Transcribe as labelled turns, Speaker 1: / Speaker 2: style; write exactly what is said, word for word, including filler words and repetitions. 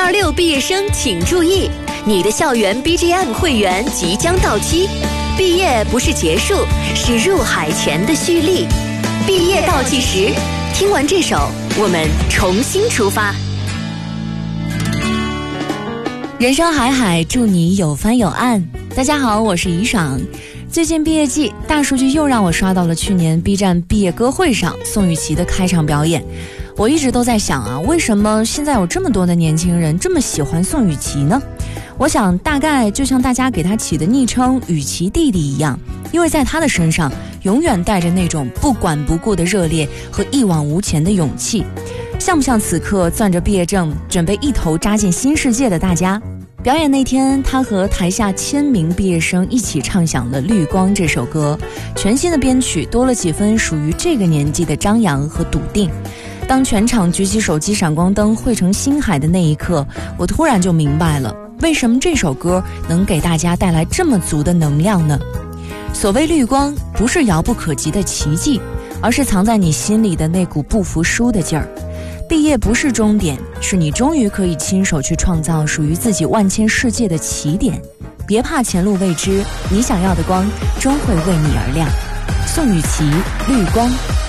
Speaker 1: 二六毕业生请注意，你的校园 B G M 会员即将到期，毕业不是结束，是入海前的蓄力。毕业倒计时，听完这首，我们重新出发。
Speaker 2: 人生海海，祝你有帆有岸。大家好，我是怡爽。最近毕业季，大数据又让我刷到了去年 B 站毕业歌会上宋雨琦的开场表演。我一直都在想啊，为什么现在有这么多的年轻人这么喜欢宋雨琦呢？我想大概就像大家给他起的昵称雨琦弟弟一样，因为在他的身上永远带着那种不管不顾的热烈和一往无前的勇气。像不像此刻攥着毕业证准备一头扎进新世界的大家？表演那天，他和台下千名毕业生一起唱响了《绿光》这首歌，全新的编曲多了几分属于这个年纪的张扬和笃定。当全场举起手机闪光灯汇成星海的那一刻，我突然就明白了，为什么这首歌能给大家带来这么足的能量呢？所谓绿光，不是遥不可及的奇迹，而是藏在你心里的那股不服输的劲儿。毕业不是终点，是你终于可以亲手去创造属于自己万千世界的起点。别怕前路未知，你想要的光终会为你而亮。宋雨琦，绿光。